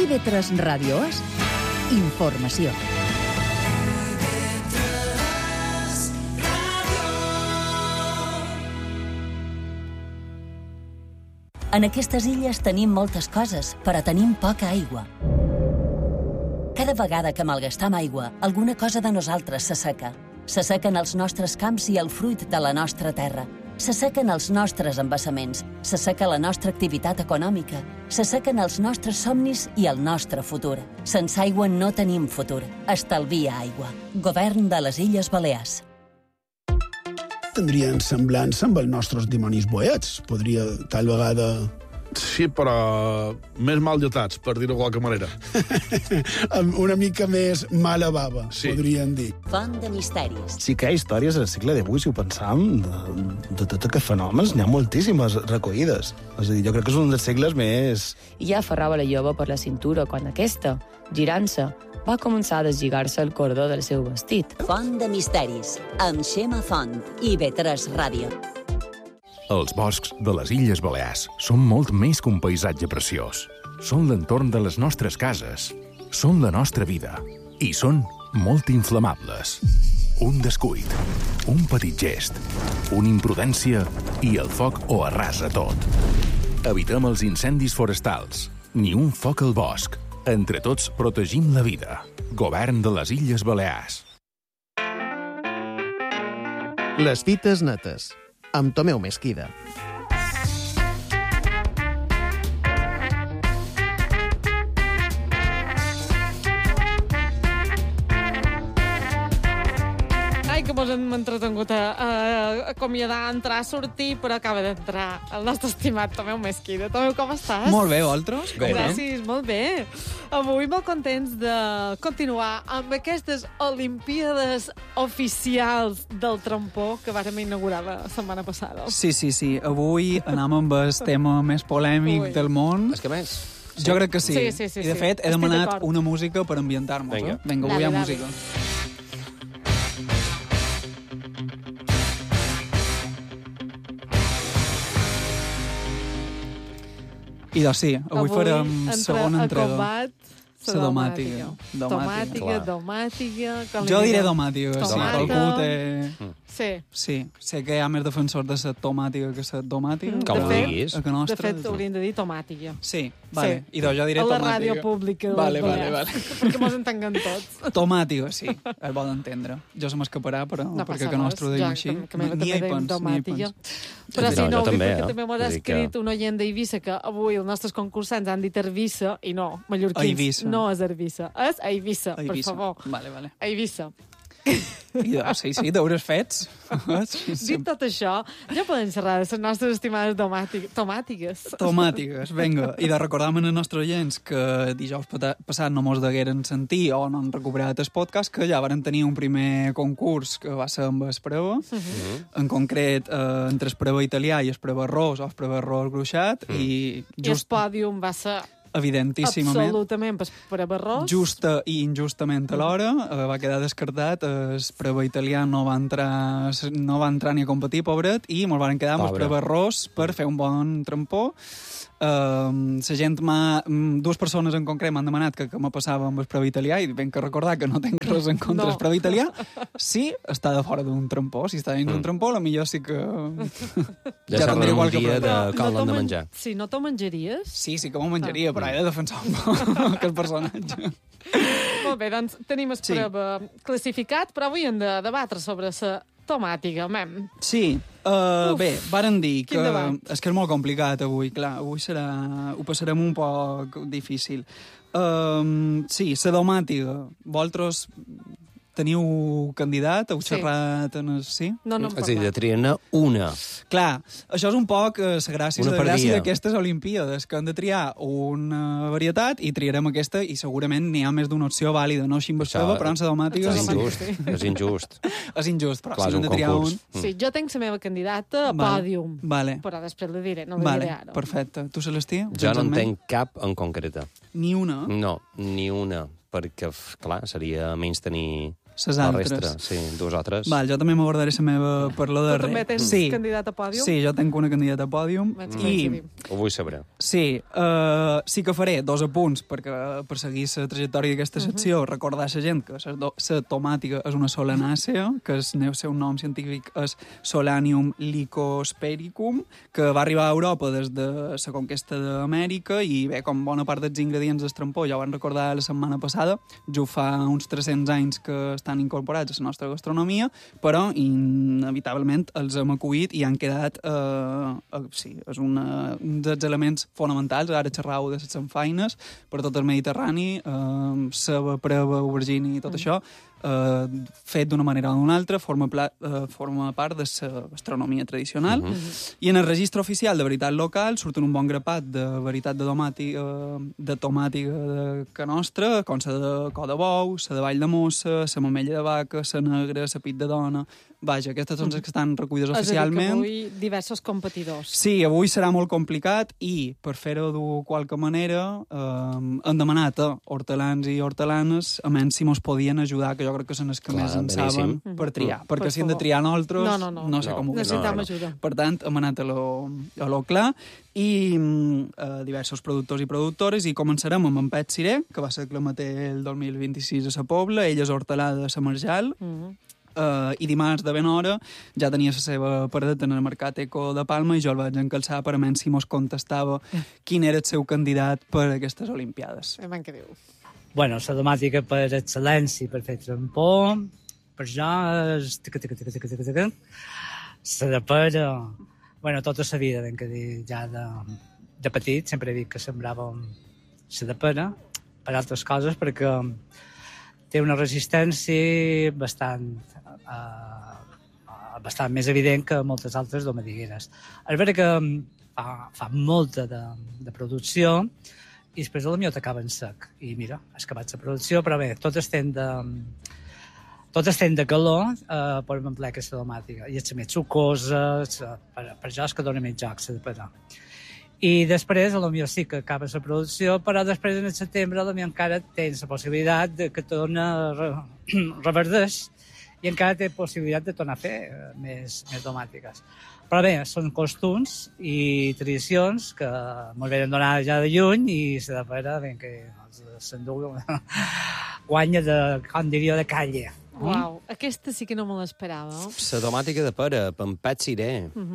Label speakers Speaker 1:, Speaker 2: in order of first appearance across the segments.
Speaker 1: IB3 Ràdio és informació.
Speaker 2: En aquestes illes tenim moltes coses, però tenim poca aigua. Cada vegada que malgastam aigua, alguna cosa de nosaltres s'asseca. S'assequen els nostres camps i el fruit de la nostra terra. S'assequen els nostres embassaments, s'asseca la nostra activitat econòmica, s'assequen els nostres somnis i el nostre futur. Sense aigua no tenim futur. Estalvia aigua. Govern de les Illes Balears.
Speaker 3: Tindrien semblança amb els nostres dimonis boets. Podria, tal vegada...
Speaker 4: Sí, però més mal dotats, per dir-ho de qualque manera.
Speaker 3: Una mica més mala bava, sí. Podríem dir.
Speaker 2: Font de misteris.
Speaker 5: Sí que hi ha històries al segle XVIII, si ho pensam, de tots aquests fenòmens, n'hi ha moltíssimes recollides. És a dir, jo crec que és un dels segles més...
Speaker 6: I ja aferrava la jove per la cintura quan aquesta, girant-se, va començar a deslligar-se el cordó del seu vestit.
Speaker 2: Font de misteris, amb Xema Font, IB3 Ràdio.
Speaker 7: Els boscs de les Illes Balears són molt més que un paisatge preciós. Són l'entorn de les nostres cases, són la nostra vida i són molt inflamables. Un descuit, un petit gest, una imprudència i el foc ho arrasa tot. Evitem els incendis forestals, ni un foc al bosc. Entre tots protegim la vida. Govern de les Illes Balears.
Speaker 8: Les fites netes, amb Tomeu Mesquida.
Speaker 9: Ai, que mos hem entretingut a acomiadar, entrar, sortir, però acaba d'entrar el nostre estimat Tomeu Mesquida. Tomeu, com estàs?
Speaker 10: Molt bé, vosaltres?
Speaker 9: Gràcies, molt bé. Avui molt contents de continuar amb aquestes Olimpíades oficials del trampó que vàrem inaugurar la setmana passada.
Speaker 10: Sí. Avui anem amb el tema més polèmic del món.
Speaker 11: És que més?
Speaker 10: Jo crec que sí.
Speaker 9: Sí.
Speaker 10: I de fet, he demanat una música per ambientar-nos. Vinga, avui hi ha música. I doncs sí, avui farem segona entrega.
Speaker 9: Combat,
Speaker 10: domàtica.
Speaker 9: Domàtica.
Speaker 10: Jo diré domàtica. Si qualcú té...
Speaker 9: Sí,
Speaker 10: sé que hi ha més defensors de la tomàtica que la domàtica.
Speaker 11: Com ho diguis.
Speaker 9: De fet, hauríem de dir tomàtica.
Speaker 10: Sí, vale. I doncs jo diré tomàtica.
Speaker 9: A la ràdio pública.
Speaker 10: Vale.
Speaker 9: Perquè mos entenguen tots.
Speaker 10: Tomàtica, sí, es vol entendre. Jo se m'escaparà, però perquè que nostre ho deim així. Ni hi pens.
Speaker 9: Però si no, perquè també m'ha escrit un oient d'Eivissa que avui els nostres concursants han dit Eivissa i no, mallorquins. No és Eivissa, és Eivissa, per favor.
Speaker 10: Vale.
Speaker 9: Eivissa.
Speaker 10: I doncs, sí, deures fets.
Speaker 9: Dit tot això, ja podem xerrar de les nostres estimades tomàtiques.
Speaker 10: Tomàtiques, vinga. I de recordar-me als nostres oients que dijous passat no mos degueren sentir o no han recuperat el podcast, que ja varen tenir un primer concurs que va ser amb Espreva, en concret entre Espreva italià i Espreva arròs o Espreva arròs gruixat, i
Speaker 9: el pòdium va ser...
Speaker 10: Evidentíssimament.
Speaker 9: Absolutament, per a Barros.
Speaker 10: Justa i injustament alhora. Va quedar descartat. El preva italià no va entrar ni a competir, pobret, i ens van quedar amb el preva Barros per fer un bon trampó. La gent dues persones en concret m'han demanat que me passava amb el preva italià i ben que recordar que no tenc res en contra del preva italià. Sí, està de fora d'un trampó. Si està dins d'un trampó, potser sí que...
Speaker 11: Ja tindré igual que dia de cal l'han de menjar.
Speaker 9: Sí, no t'ho menjaries?
Speaker 10: Sí que m'ho menjaria, però he de defensar un poc aquest personatge.
Speaker 9: Molt bé, doncs tenim el preva classificat, però avui hem de debatre sobre la tomàtica, mem.
Speaker 10: Sí, bé, varen dir que és que és molt complicat avui, clar, avui ho passarem un poc difícil. Sí, la domàtica, vosaltres teniu candidat? Heu xerrat en... Sí?
Speaker 9: No,
Speaker 11: és a dir, de triar-ne una.
Speaker 10: Clar, això és un poc la gràcia d'aquestes Olimpíades, que han de triar una varietat i triarem aquesta i segurament n'hi ha més d'una opció vàlida, no així però en la domàtica...
Speaker 11: És injust.
Speaker 10: És injust, però si hem de triar un...
Speaker 9: Sí, jo tenc la meva candidata a pòdium, però després la diré, no la diré ara.
Speaker 10: Perfecte. Tu, Celestí?
Speaker 11: Jo no en tenc cap en concreta.
Speaker 10: Ni una?
Speaker 11: No, ni una, perquè, clar, seria menys tenir...
Speaker 10: Les altres.
Speaker 11: Sí, dues altres.
Speaker 10: Val, jo també m'abordaré la meva per la darrere.
Speaker 9: Tu també tens candidat a pòdium?
Speaker 10: Sí, jo tenc una candidata a pòdium.
Speaker 11: Ho vull saber.
Speaker 10: Sí, sí que faré 2 apunts perquè per seguir la trajectòria d'aquesta secció recordar a la gent que la tomàtica és una solanàcea, que el seu nom científic és Solanium lycospericum, que va arribar a Europa des de la conquesta d'Amèrica i bé, com bona part dels ingredients del trampó ja ho van recordar la setmana passada, ja fa uns 300 anys que estan incorporats a la nostra gastronomia, però inevitablement els hem acuït i han quedat sí, és un dels elements fonamentals. Ara xerrau de les samfaines per tot el Mediterrani, ceba, preva, aubergine i tot això, fet d'una manera o d'una altra, forma part de la gastronomia tradicional. I en el registre oficial de veritat local surten un bon grapat de veritat de tomàtica de ca nostra, com la de cor de bou, la de vall de mossa, la mamella de vaca, la negra, la pit de dona. Vaja, aquestes són les que estan recollides oficialment.
Speaker 9: És a dir, que avui diversos competidors.
Speaker 10: Sí, avui serà molt complicat i, per fer-ho de qualque manera, hem demanat a hortelans i hortelanes a menys si mos podien ajudar, que jo crec que són els que més en saben per triar. Perquè si hem de triar nosaltres, no sé com ho fem.
Speaker 9: Necessitem ajuda.
Speaker 10: Per tant, hem anat a lo clar i diversos productors i productores i començarem amb en Pet Siré, que va ser clamater el 2026 a la Pobla, ell és hortelà de la Marjal, i dimarts de ben hora ja tenia la seva paradeta en el Mercat Eco de Palma i jo el vaig encalçar per a menys si mos contestava quin era el seu candidat per a aquestes Olimpiades.
Speaker 9: Què diu?
Speaker 12: Bueno, la temàtica per excel·lència, per fer trampó, per jo és... La de pera... Bueno, tota la vida, ben que dir, ja de petit, sempre he dit que sembràvem la de pera per altres coses, perquè té una resistència bastant més evident que moltes altres domadigueres. És veritat que fa molta de producció i després potser t'acaba en sec. I mira, has acabat la producció, però bé, tot estem de calor, podem emplear aquesta domàtica. I és la més sucosa, per jo és que dona més joc, la de pera. I després, potser sí que acaba la producció, però després, en el setembre, potser encara tens la possibilitat que torna reverdeix i encara té possibilitat de tornar a fer més domàtiques. Però bé, són costums i tradicions que ens venen donades ja de lluny i la de pera, ben que s'endú guanya de, com diria, de calle.
Speaker 9: Uau, aquesta sí que no me l'esperava.
Speaker 11: La tomàtica de pera, amb Pet Siré.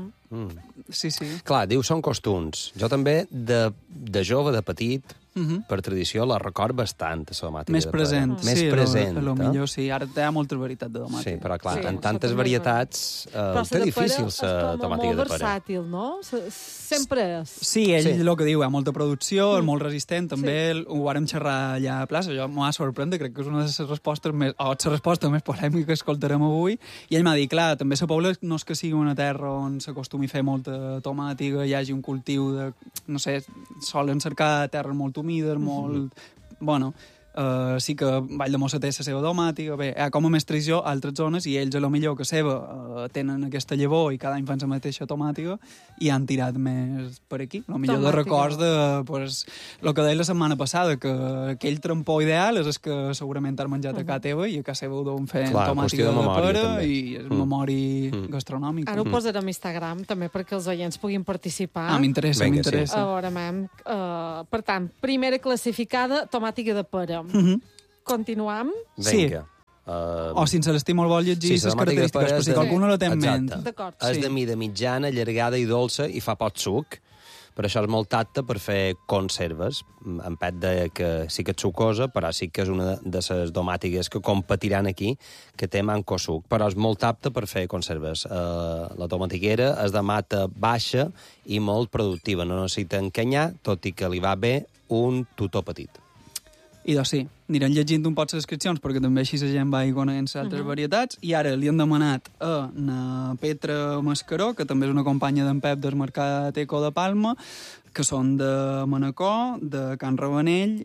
Speaker 10: Sí, sí.
Speaker 11: Clar, diu, són costums. Jo també, de jove, de petit, per tradició, la record bastant, la tomàtica
Speaker 10: més
Speaker 11: de
Speaker 10: present.
Speaker 11: pera. Més present.
Speaker 10: A lo millor sí, ara té molta varietat de tomàtica.
Speaker 11: Sí, però clar, en tantes varietats, té difícil la tomàtica de pera.
Speaker 9: Però molt versàtil, no? Sempre és.
Speaker 10: Sí, ell el que diu, hi ha molta producció, és molt resistent, també ho vàrem xerrar allà a plaça, jo m'ho va sorprendre, crec que és una de les respostes més, o la resposta més polèmica que escoltarem avui, i ell m'ha dit, clar, també la Pobla no és que sigui una terra on s'acostumi a fer molta tomàtica, hi hagi un cultiu de, no sé, solen cercar terres molt humides, molt... Bueno, sí que Vall de Mossa té la seva tomàtica, bé, hi ha com a més tradició a altres zones i ells a lo millor que seva tenen aquesta llavor i cada any fan la mateixa tomàtica i han tirat més per aquí. A lo millor de records de, pues, el que deia la setmana passada, que aquell trampó ideal és el que segurament has menjat a casa teva i a casa seva ho deuen fer tomàtica de pera i és memòria gastronòmica.
Speaker 9: Ara ho posarem a Instagram també perquè els oients puguin participar.
Speaker 10: M'interessa, m'interessa.
Speaker 9: A veure, mam. Per tant, primera classificada, tomàtica de pera. Continuam?
Speaker 11: Vinga.
Speaker 10: O si en Celestí molt vol llegir les característiques, per si qualcú no la té en ment.
Speaker 11: És de mida mitjana, allargada i dolça i fa pot suc. Per això és molt apte per fer conserves. En Pet deia que sí que és sucosa, però sí que és una de les domàtiques que competiran aquí, que té manco suc. Però és molt apte per fer conserves. La tomatiguera és de mata baixa i molt productiva. No necessita encanyar, tot i que li va bé un tutó petit.
Speaker 10: I doncs sí, anirem llegint un poc les descripcions perquè també així la gent va coneixent altres varietats i ara li han demanat a na Petra Mascaró, que també és una companya d'en Pep del Mercat Eco de Palma, que són de Manacor, de Can Rabanell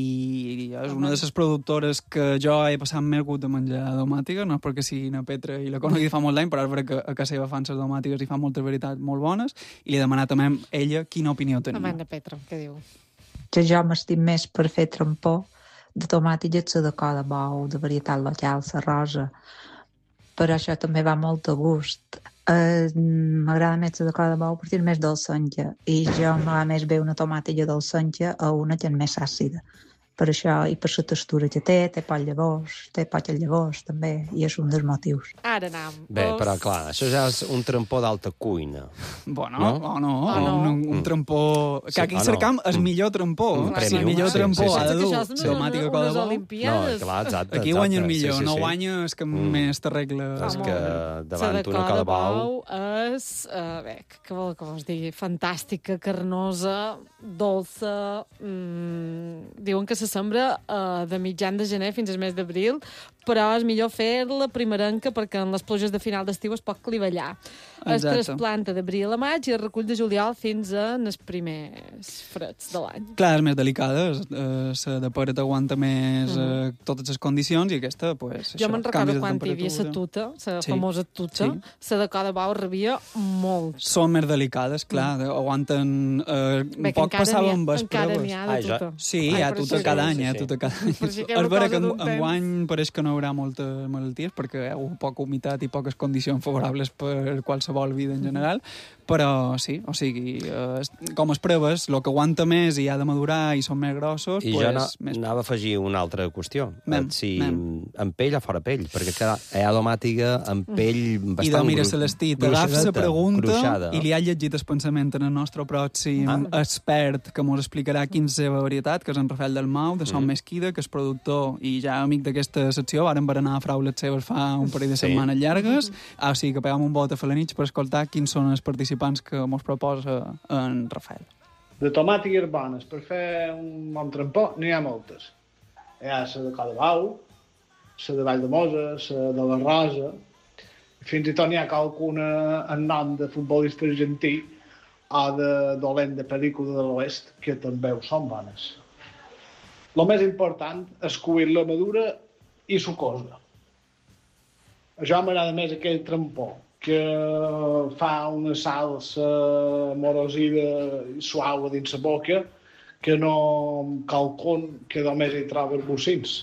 Speaker 10: i és una de les productores que jo he passat més gust de menjar domàtica, no és perquè sigui na Petra i la conegui fa molt d'any, però és perquè a casa seva fan les domàtiques i fan moltes varietats molt bones i li he demanat també a ella quina opinió tenia.
Speaker 9: Amanda Petra, què diu?
Speaker 13: Que jo m'estim més per fer trampó de tomàtiques de cor de bou, de varietat local, la rosa. Però això també va molt de gust. M'agrada més la de cor de bou perquè és més dolçonja i jo m'agrada més bé una tomàtica dolçonja a una que és més àcida. Per això, i per la textura que té pocs llavors, té poques llavors, també, i és un dels motius.
Speaker 9: Ara anam.
Speaker 11: Bé, però clar, això ja és un trampó d'alta cuina.
Speaker 10: Bueno, un trampó... Que aquí cercam el millor trampó. El millor trampó ha de dur tomàtica cor de bou.
Speaker 11: No, clar, exacte.
Speaker 10: Aquí guanya el millor, no guanya el que més t'arregla.
Speaker 11: És que davant una cor de bou...
Speaker 9: és, bé, què vol que vos digui? Fantàstica, carnosa, dolça... Diuen que se sembra de mitjan de gener fins al mes d'abril, però és millor fer-la primerenca perquè en les pluges de final d'estiu es pot clivellar. Es trasplanta d'abril a maig i es recull de juliol fins a els primers freds de l'any.
Speaker 10: Clar, és més delicada, la de pera t'aguanta més totes les condicions i aquesta, pues,
Speaker 9: jo me'n recordo quan hi havia la tuta, la famosa tuta, la de cor de bou rebia molt.
Speaker 10: Són més delicades, clar, aguanten... poc passava amb les proves.
Speaker 9: Encara n'hi ha de tuta.
Speaker 10: Sí, hi ha tuta cada any, tuta cada any. És vera que enguany pareix que no hi haurà moltes malalties perquè hi ha poca humitat i poques condicions favorables per qualsevol vida en general, però sí, o sigui, com es proves, el que aguanta més i ha de madurar i són més grossos...
Speaker 11: I jo anava a afegir una altra qüestió. Si amb pell o fora pell, perquè hi ha domàtiga amb pell bastant...
Speaker 10: I mira, Celestí, t'agafes la pregunta i li ha llegit el pensament en el nostre pròxim expert que mos explicarà quina és la seva varietat, que és en Rafael Dalmau, de Son Mesquida, que és productor i ja amic d'aquesta secció. Varen berenar a fraules seves fa un parell de setmanes llargues. O sigui que pegam un bot a Falanich per escoltar quins són els participants que mos proposa en Rafael.
Speaker 14: De tomàtiques bones per fer un bon trampó n'hi ha moltes. Hi ha la de cor de bou, la de Valldemossa, la de la Rosa, fins i tot n'hi ha qualcuna en nom de futbolista argentí o de dolent de pel·lícula de l'Oest, que també són bones. El més important és cuir-la madura i sucosa. Això m'agrada més aquell trampó, que fa una salsa morosida i suau dins la boca, que no calcun que només hi troba bocins.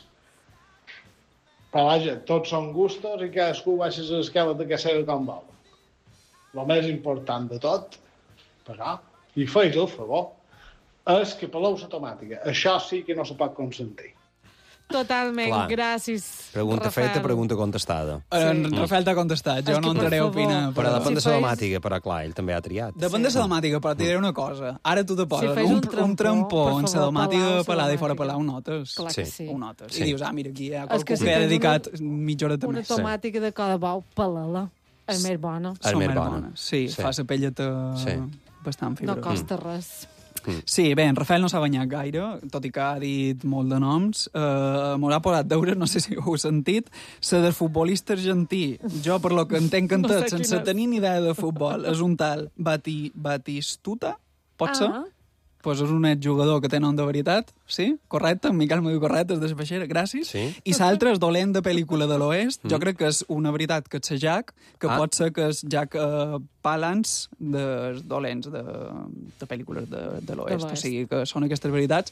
Speaker 14: Però vaja, tots són gustos i cadascú baixa l'esquela de que sigui com vol. El més important de tot, però, i feis el favor, és que peleu la tomàtica. Això sí que no se pot consentir.
Speaker 9: Totalment, gràcies,
Speaker 11: Pregunta
Speaker 9: Rafael.
Speaker 11: feta, pregunta contestada.
Speaker 10: Rafael t'ha contestat, jo no entraré a opinar.
Speaker 11: Però depèn de la domàtica, però clar, ell també ha triat.
Speaker 10: Depèn de la domàtica, però t'hi diré una cosa. Ara tu te poses un trampó en la domàtica pelada i fora pelada, ho notes.
Speaker 9: Clar que sí.
Speaker 10: Ho notes. I dius, mira, aquí hi ha qualcú que ha dedicat mitja hora també.
Speaker 9: Una tomàtica de cor de bou, pela-la. És més bona.
Speaker 10: És més bona. Sí, fa la pelleta bastant fibrosa.
Speaker 9: No costa res.
Speaker 10: Sí, bé, en Rafael no s'ha banyat gaire, tot i que ha dit molt de noms. M'ho ha posat deures, no sé si ho heu sentit, la del futbolista argentí. Jo, per lo que entenc en tot, sense tenir ni idea de futbol, és un tal Batistuta, pot ser? Pues és un exjugador que té nom de veritat, sí? Correcte, en Miquel m'ho diu correcte, és de Baixera, gràcies.
Speaker 11: Sí.
Speaker 10: I l'altre és dolent de pel·lícula de l'Oest. Jo crec que és una veritat que és Jack, que pot ser que és Jack Palance dels dolents de pel·lícules de l'Oest. O sigui, que són aquestes veritats.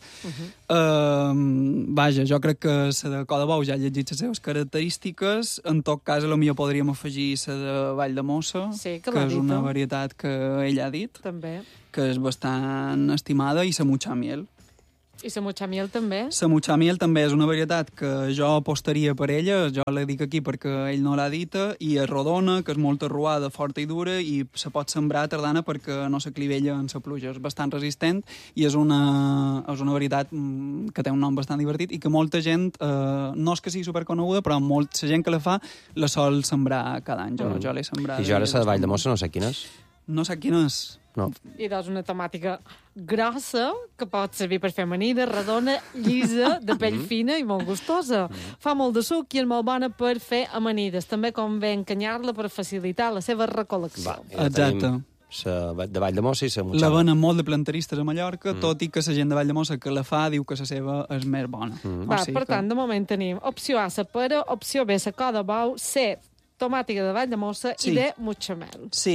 Speaker 10: Vaja, jo crec que la de cor de bou ja ha llegit les seves característiques. En tot cas, potser podríem afegir la de Valldemossa, que és una varietat que ell ha dit.
Speaker 9: També.
Speaker 10: Que és bastant estimada, i la Muchamiel.
Speaker 9: I la Muchamiel també?
Speaker 10: La Muchamiel també és una varietat que jo apostaria per ella, jo la dic aquí perquè ell no l'ha dita, i és rodona, que és molt arruada, forta i dura, i se pot sembrar tardana perquè no s'aclivella en la pluja. És bastant resistent i és una varietat que té un nom bastant divertit i que molta gent, no és que sigui superconeguda, però la gent que la fa la sol sembrar cada any. Jo l'he sembrat.
Speaker 11: I jo ara la de Valldemossa no sé quina és.
Speaker 10: No sé quina és.
Speaker 11: No.
Speaker 9: I doncs una tomàtica grossa, que pot servir per fer amanida, redona, llisa, de pell fina i molt gustosa. Fa molt de suc i és molt bona per fer amanides. També convé encanyar-la per facilitar la seva recol·lecció.
Speaker 10: Exacte.
Speaker 11: De Valldemossa i la Muchamiel.
Speaker 10: La venen molt de plantaristes a Mallorca, tot i que la gent de Valldemossa que la fa diu que la seva és més bona.
Speaker 9: Per tant, de moment tenim opció A, la pera, opció B, la cor de bou, C, tomàtica de Valldemossa i D, Muchamiel.
Speaker 10: Sí.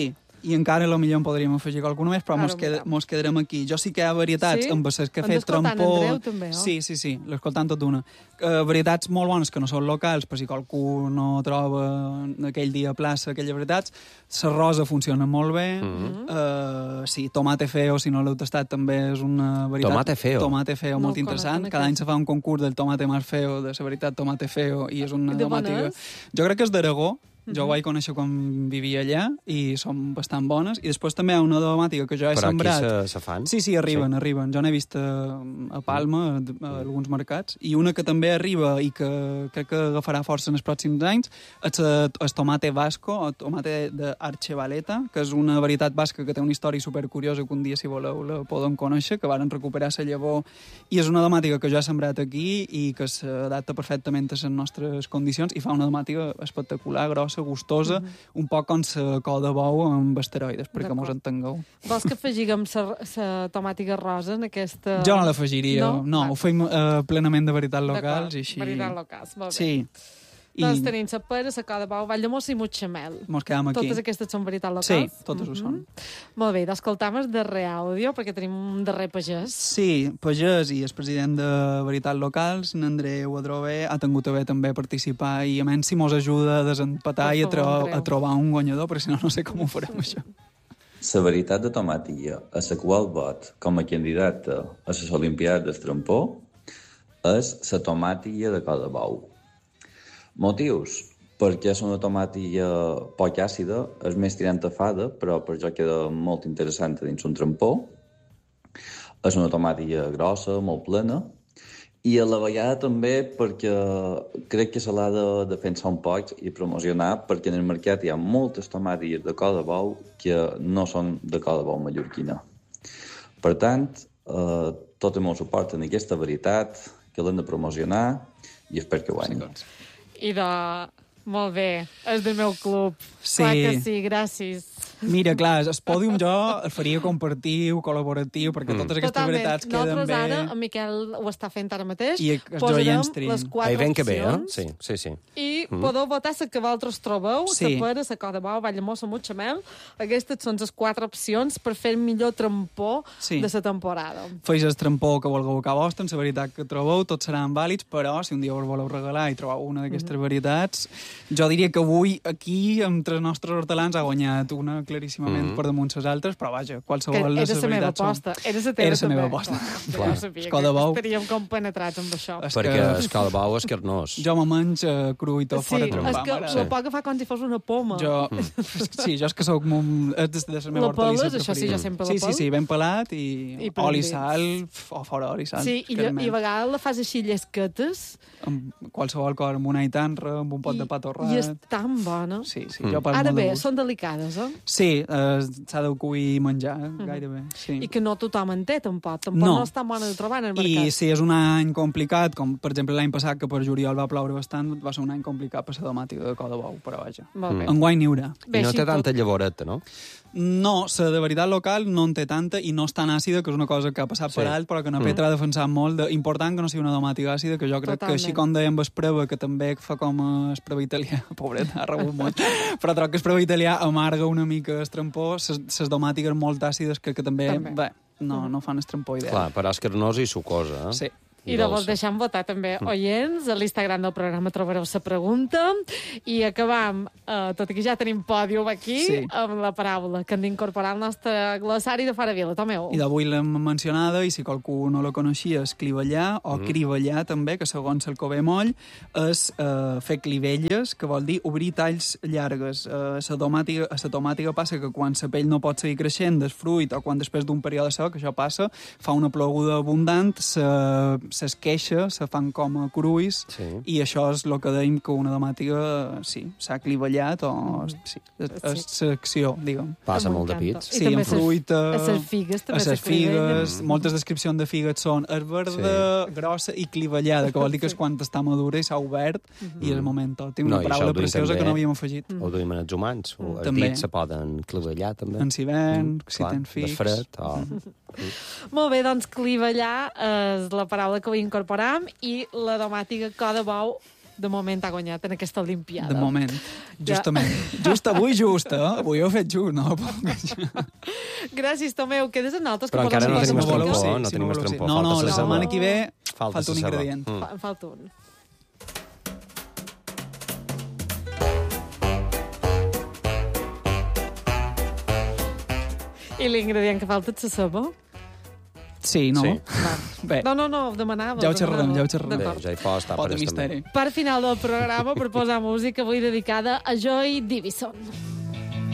Speaker 10: I encara potser en podríem afegir qualcuna més, però mos quedarem aquí. Jo sí que hi ha varietats amb les que he fet trampó...
Speaker 9: Andreu, també, oh?
Speaker 10: Sí, l'escoltant tot d'una. Varietats molt bones que no són locals, per si qualcú no troba aquell dia a plaça aquelles varietats. La rosa funciona molt bé. Sí, tomate feo, si no l'heu tastat, també és una varietat... Tomate feo, molt interessant. Cada any se fa un concurs del tomate més feo, de la varietat tomate feo, i és una tomàtica... Jo crec que és d'Aragó. Jo ho vaig conèixer quan vivia allà i són bastant bones. I després també hi ha una domàtica que jo he sembrat.
Speaker 11: Però aquí se fan?
Speaker 10: Sí, arriben. Jo n'he vist a Palma, a alguns mercats. I una que també arriba i que crec que agafarà força en els pròxims anys és el tomate vasco, o tomate d'Archevaleta, que és una varietat basca que té una història supercuriosa que un dia, si voleu, la podem conèixer, que varen recuperar la llavor. I és una domàtica que jo he sembrat aquí i que s'adapta perfectament a les nostres condicions i fa una domàtica espectacular, grossa, gustosa, un poc com la col de bou amb esteroides, perquè mos entengueu.
Speaker 9: Vols que afegiguem la tomàtica rosa en aquesta...
Speaker 10: Jo no l'afegiria, no, ho feim plenament de varietats locals i així...
Speaker 9: Varietats locals, molt bé.
Speaker 10: Sí.
Speaker 9: Doncs tenim la pera, la col de bou, Valldemossa i Mutxamel.
Speaker 10: Mos quedam aquí.
Speaker 9: Totes aquestes són varietats locals?
Speaker 10: Sí, totes ho són.
Speaker 9: Molt bé, d'escoltam el darrer àudio, perquè tenim un darrer pagès.
Speaker 10: Sí, pagès i el president de varietats locals, n'Andreu Adrover, ha tingut a bé també participar i a menys si mos ajuda a desempatar i a trobar un guanyador, perquè si no, no sé com ho farem, això.
Speaker 15: La varietat de tomàtia a la qual vot com a candidata a les Olimpiades del Trampó és la tomàtia de col de bou. Motius? Perquè és una tomàtia poc àcida, és més tirant a fada, però per jo queda molt interessant dins un trampó. És una tomàtia grossa, molt plena, i a la vegada també perquè crec que se l'ha de defensar un poc i promocionar, perquè en el mercat hi ha moltes tomàties de col de bou que no són de col de bou mallorquina. Per tant, tot el meu suport en aquesta varietat, que l'hem de promocionar i espero que guanyi.
Speaker 9: I molt bé, és del meu club.
Speaker 10: Sí.
Speaker 9: Clar que sí, gràcies.
Speaker 10: Mira, clar, el pòdium jo el faria compartiu, col·laboratiu, perquè totes aquestes varietats queden bé.
Speaker 9: Nosaltres ara, en Miquel ho està fent ara mateix,
Speaker 10: i
Speaker 9: posarem les 4 opcions.
Speaker 11: Sí.
Speaker 9: I podeu votar la que vosaltres trobeu, la pera, la col de bou, Valldemossa, Mutxamel. Aquestes són les 4 opcions per fer el millor trampó de la temporada.
Speaker 10: Feix el trampó que vulgueu a vostre, la varietat que trobeu, tots seran vàlids, però si un dia us voleu regalar i trobeu una d'aquestes varietats, jo diria que avui aquí, entre els nostres hortelans, ha guanyat una claríssimament per damunt les altres, però vaja, qualsevol de les veritats són...
Speaker 9: Era la meva aposta. Jo sabia que estaríem compenetrats amb això.
Speaker 11: Perquè el col de bou és carnós.
Speaker 10: Jo me menjo cru i tot fora trempar.
Speaker 9: Sí, és que ho pot agafar com si fos una poma.
Speaker 10: Sí, jo és que soc de la meva hortalissa preferida.
Speaker 9: Això sí, jo sempre la pel.
Speaker 10: Sí, ben pelat i oli, sal, o fora oli, sal.
Speaker 9: Sí, i a vegades la fas així llesquetes.
Speaker 10: Amb qualsevol cosa, amb una itanra, amb un pot de pa torrat.
Speaker 9: I és tan bona.
Speaker 10: Sí,
Speaker 9: ara bé, són delicades, eh?
Speaker 10: Sí, s'ha de cuir i menjar, gairebé.
Speaker 9: I que no tothom en té, tampoc no és tan bona de trobar en el mercat.
Speaker 10: I si és un any complicat, com per exemple l'any passat, que per juliol va ploure bastant, va ser un any complicat per la domàtica de col de bou, però vaja. Enguany n'hi haurà.
Speaker 11: I no té tanta llavoreta, no?
Speaker 10: No, la de veritat local no en té tanta i no és tan àcida, que és una cosa que ha passat per alt, però que en Petra ha defensat molt. Important que no sigui una domàtica àcida, que jo crec que així com dèiem Vespreva, que també fa com Espreva italià, pobret, ha rebut molt, però troc que Espreva italià amarga una mica el trampó, les domàtiques molt àcides que també. Bé, no fan el trampó ideal.
Speaker 11: Clar, però és carnosa i sucosa, eh?
Speaker 10: Sí.
Speaker 9: I llavors deixem votar també oients. A l'Instagram del programa trobareu la pregunta. I acabam, tot i que ja tenim pòdium aquí, amb la paraula que hem d'incorporar al nostre glossari de Fora Vila. Tomeu.
Speaker 10: I d'avui l'hem mencionada, i si qualcú no la coneixia, és clivellar, o crivellar també, que segons el Cové Moll, és fer clivelles, que vol dir obrir talls llargues. A la tomàtica passa que quan la pell no pot seguir creixent del fruit, o quan després d'un període sec, això passa, fa una ploguda abundant, s'esqueixa, se fan com a cruis, i això és el que dèiem que una domàtica s'ha clivellat, o és secció, diguem.
Speaker 11: Passa molt de pits.
Speaker 10: Sí, amb fruita...
Speaker 9: A les figues també
Speaker 10: se clivellen. Moltes descripcions de figues són és verda, grossa i clivellada, que vol dir que és quan està madura i s'ha obert, i és el moment tot. Tinc una paraula preciosa que no havíem afegit.
Speaker 11: Ho duim en els humans. Els dits se poden clivellar, també.
Speaker 10: En hivern, si tens figs.
Speaker 11: Desfred,
Speaker 9: Molt bé, doncs clivellar és la paraula que ho incorporam, i la domàtica col de bou de moment ha guanyat en aquesta Olimpiada.
Speaker 10: De moment, justament. Just avui, Avui ho he fet just, no?
Speaker 9: Gràcies, Tomeu. Quedes en altres?
Speaker 11: Però encara no tenim estrampó, no tenim estrampó.
Speaker 10: No, la setmana que ve falta un ingredient.
Speaker 9: En falta un. I l'ingredient que falta és la ceba?
Speaker 10: Sí, no?
Speaker 11: Sí.
Speaker 10: Bé.
Speaker 9: No, ho demanava.
Speaker 10: Ja ho xerrarem.
Speaker 11: Bé, ja hi pot estar
Speaker 10: per misteri.
Speaker 9: Per final del programa, per posar música avui dedicada a Joy Division.